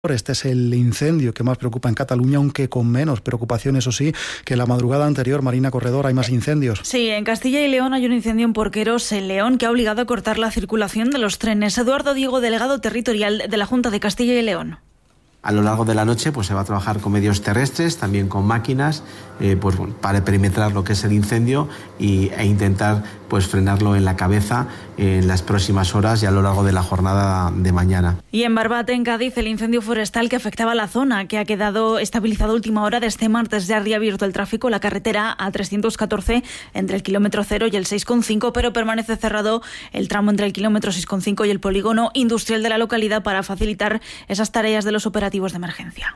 Este es el incendio que más preocupa en Cataluña, aunque con menos preocupación, eso sí, que la madrugada anterior. Marina Corredor, ¿hay más incendios? Sí, en Castilla y León hay un incendio en Porqueros, en León, que ha obligado a cortar la circulación de los trenes. Eduardo Diego, delegado territorial de la Junta de Castilla y León. A lo largo de la noche se va a trabajar con medios terrestres, también con máquinas, para perimetrar lo que es el incendio e intentar frenarlo en la cabeza en las próximas horas y a lo largo de la jornada de mañana. Y en Barbate, en Cádiz, el incendio forestal que afectaba la zona, que ha quedado estabilizado a última hora de este martes. Ya ha reabierto el tráfico, la carretera A314 entre el kilómetro 0 y el 6,5, pero permanece cerrado el tramo entre el kilómetro 6,5 y el polígono industrial de la localidad para facilitar esas tareas de los operativos de emergencia.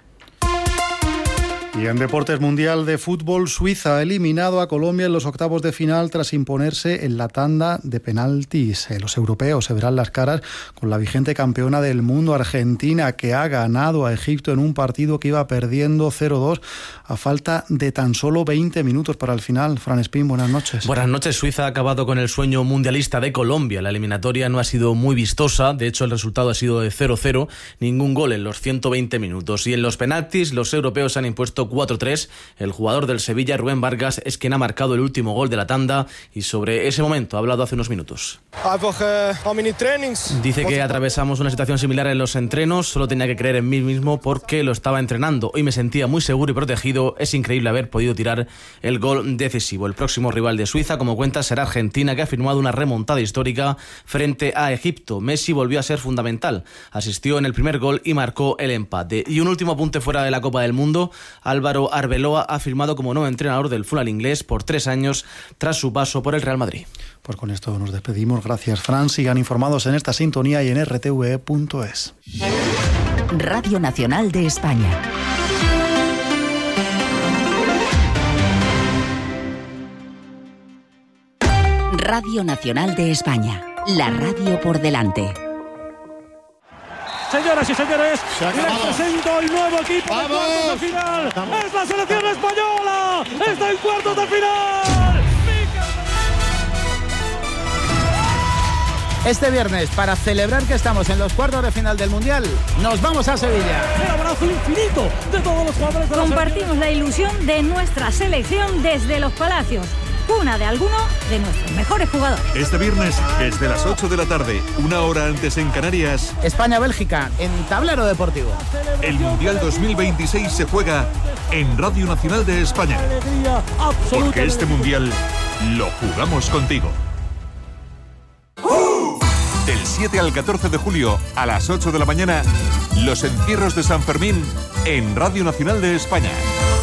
Y en deportes, mundial de fútbol, Suiza ha eliminado a Colombia en los octavos de final tras imponerse en la tanda de penaltis. Los europeos se verán las caras con la vigente campeona del mundo, Argentina, que ha ganado a Egipto en un partido que iba perdiendo 0-2 a falta de tan solo 20 minutos para el final. Fran Espín, buenas noches. Buenas noches. Suiza ha acabado con el sueño mundialista de Colombia. La eliminatoria no ha sido muy vistosa, de hecho el resultado ha sido de 0-0, ningún gol en los 120 minutos. Y en los penaltis los europeos han impuesto 4-3. El jugador del Sevilla, Rubén Vargas, es quien ha marcado el último gol de la tanda y sobre ese momento ha hablado hace unos minutos. Dice que atravesamos una situación similar en los entrenos, solo tenía que creer en mí mismo porque lo estaba entrenando. Hoy me sentía muy seguro y protegido. Es increíble haber podido tirar el gol decisivo. El próximo rival de Suiza, como cuenta, será Argentina, que ha firmado una remontada histórica frente a Egipto. Messi volvió a ser fundamental. Asistió en el primer gol y marcó el empate. Y un último apunte fuera de la Copa del Mundo. Álvaro Arbeloa ha firmado como nuevo entrenador del fútbol inglés por 3 años tras su paso por el Real Madrid. Pues con esto nos despedimos. Gracias, Fran. Sigan informados en esta sintonía y en rtve.es. Radio Nacional de España. Radio Nacional de España. La radio por delante. Señoras y señores, les presento el nuevo equipo de cuartos de final. ¡Es la selección española! ¡Está en cuartos de final! Este viernes, para celebrar que estamos en los cuartos de final del Mundial, nos vamos a Sevilla. El abrazo infinito de todos los jugadores de la Compartimos la ilusión de nuestra selección desde los Palacios, cuna de alguno de nuestros mejores jugadores. Este viernes, desde las 8 de la tarde, una hora antes en Canarias, España-Bélgica, en Tablero Deportivo. El Mundial 2026 se juega en Radio Nacional de España. Porque este Mundial lo jugamos contigo. Del 7 al 14 de julio, a las 8 de la mañana, los encierros de San Fermín en Radio Nacional de España.